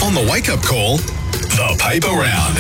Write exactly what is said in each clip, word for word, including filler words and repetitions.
On the wake-up call, the paper round.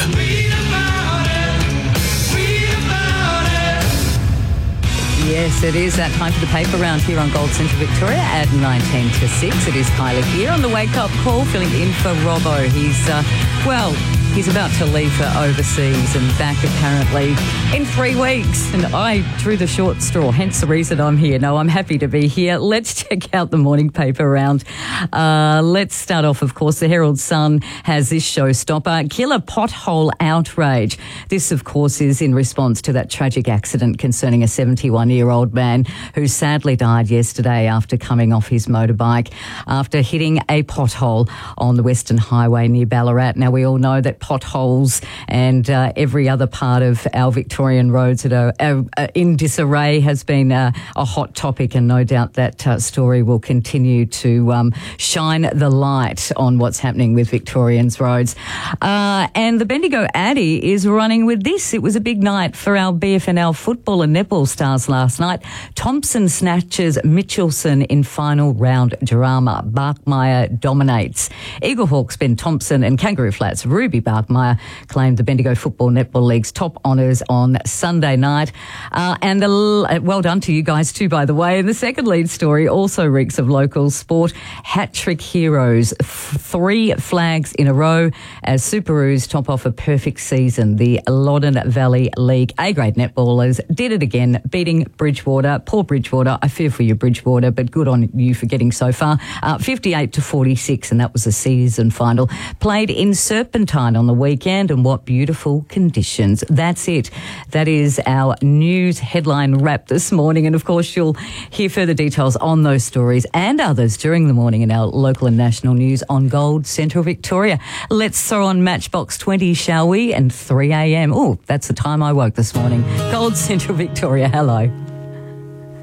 Yes, it is that time for the paper round here on Gold Central Victoria at nineteen to six. It is Kylie here on the wake-up call, filling in for Robbo. He's, uh, well... He's about to leave for overseas and back apparently in three weeks. And I drew the short straw, hence the reason I'm here. No, I'm happy to be here. Let's check out the morning paper round. Uh, let's start off, of course. The Herald Sun has this showstopper, killer pothole outrage. This, of course, is in response to that tragic accident concerning a seventy-one-year-old man who sadly died yesterday after coming off his motorbike after hitting a pothole on the Western Highway near Ballarat. Now, we all know that potholes and uh, every other part of our Victorian roads that are uh, in disarray has been uh, a hot topic, and no doubt that uh, story will continue to um, shine the light on what's happening with Victorians' roads. Uh, and the Bendigo Addy is running with this. It was a big night for our B F N L football and netball stars last night. Thompson snatches Mitchelson in final round drama. Barkmeyer dominates. Eaglehawks Ben Thompson and Kangaroo Flats Ruby Barkmeyer claimed the Bendigo Football Netball League's top honours on Sunday night. Uh, and the, well done to you guys too, by the way. And the second lead story also reeks of local sport. Hat-trick heroes, three flags in a row as Superoos top off a perfect season. The Loddon Valley League A-grade netballers did it again, beating Bridgewater. Poor Bridgewater. I fear for you, Bridgewater, but good on you for getting so far. Uh, fifty-eight to forty-six, and that was the season final. Played in Serpentine on the weekend, and what beautiful conditions. That's it. That is our news headline wrap this morning, and of course you'll hear further details on those stories and others during the morning in our local and national news on Gold Central Victoria. Let's throw on Matchbox twenty, shall we? And three a.m. Oh, that's the time I woke this morning. Gold Central Victoria, hello.